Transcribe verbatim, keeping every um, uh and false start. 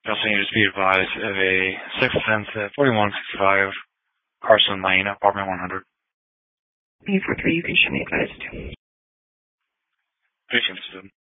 You also need to be advised of a six ten to forty-one sixty-five Carson Lane, apartment one hundred. eight four three, you can show me advised. Patient system.